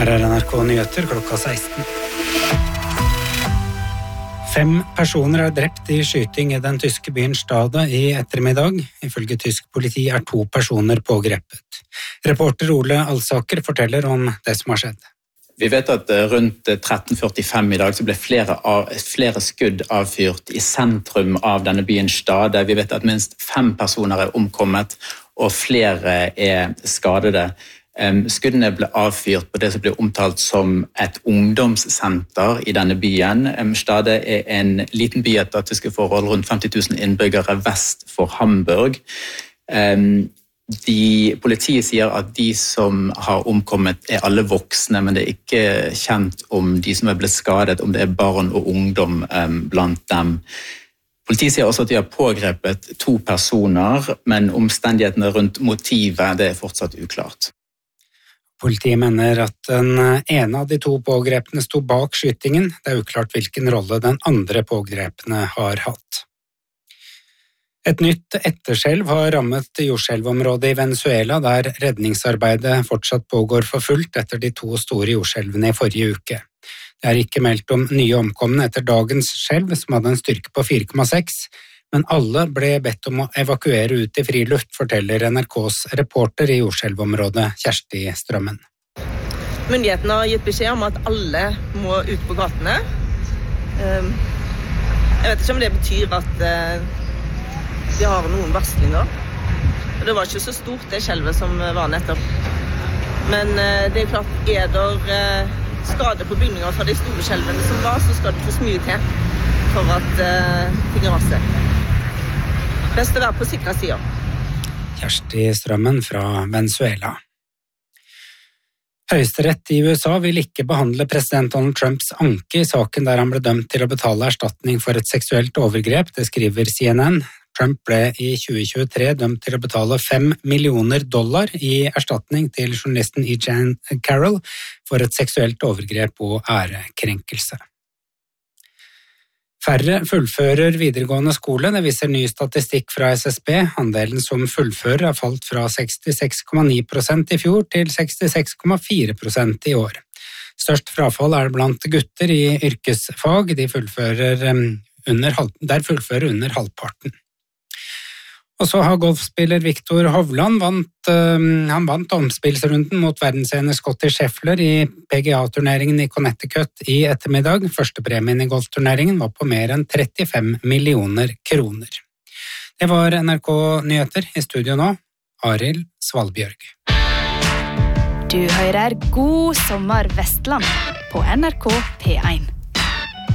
Her NRK Nyheter klokka 16. 5 personer drept I skyting I den tyske byen Stade I ettermiddag. Ifølge tysk politi 2 personer pågrepet. Reporter Ole Alsaker forteller om det som har skjedd. Vi vet at rundt 13:45 I dag så ble flere skudd avfyrt I sentrum av denne byen Stade. Vi vet at minst 5 personer omkommet og flere skadede. Skuddene ble avfyrt på det som ble omtalt som et ungdomssenter I denne byen. Stade en liten by etter tyske forhold, rundt 50 000 innbyggere vest for Hamburg. Politiet sier at de som har omkommet alle voksne, men det ikke kjent om de som blitt skadet, om det barn og ungdom blant dem. Politiet sier også at de har pågrepet 2 personer, men omstendighetene rundt motivet det fortsatt uklart. Politiet mener at den ene av de 2 pågrepne sto bak skytingen. Det uklart hvilken rolle den andre pågrepne har hatt. Et nytt etterskjelv har rammet jordskjelvområdet I Venezuela, der redningsarbeidet fortsatt pågår for fullt etter de 2 store jordskjelvene I forrige uke. Det ikke meldt om nye omkomne etter dagens skjelv, som hadde en styrke på 4,6, men alle ble bedt om å evakuere ut I friluft, forteller NRKs reporter I jordskjelvområdet Kjersti Strømmen. Myndighetene har gitt beskjed om at alle må ut på gatene. Jeg vet ikke om det betyr at de har noen varslinger. Det var ikke så stort det skjelvet som var nettopp. Men det klart, det skade på bygninger fra de store skjelvene som var, så skal det ikke så mye til for at ting raser. Best å være på sikre sider. Kjersti Strømmen fra Venezuela. Høyesterett I USA vil ikke behandle president Donald Trumps anke I saken der han ble dømt til å betale erstatning for et seksuelt overgrep, det skriver CNN. Trump ble I 2023 dømt til å betale $5 millioner I erstatning til journalisten E. Jean Carroll for et seksuelt overgrep og ærekrenkelse. Færre fullfører videregående skole, det viser ny statistikk fra SSB. Andelen som fullfører har falt fra 66,9% I fjor til 66,4% I år. Størst frafall det blant gutter I yrkesfag, der fullfører under halvparten. Og så har golfspiller Viktor Hovland vant omspillsrunden mot verdensener Scottie Scheffler I PGA-turneringen I Connecticut I ettermiddag. Førstepremien I golfturneringen var på mer enn 35 millioner kroner. Det var NRK Nyheter. I studio nå, Arild Svalbjørg. Du hører God sommer Vestland på NRK P1.